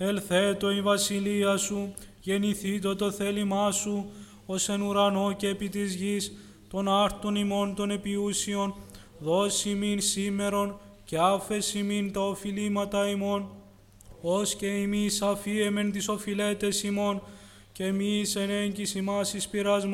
ελθέτω η βασιλεία σου, γεννηθήτω το θέλημά σου, ως εν ουρανό και επί της γης, των άρτων ημών των επιούσιων, δώσει ημίν σήμερον και άφεση ημίν τα οφειλήματα ημών, ως και εμείς αφίεμεν τις οφειλέτες ημών, και εμείς εν έγκυς ημάς εις πειρασμόν,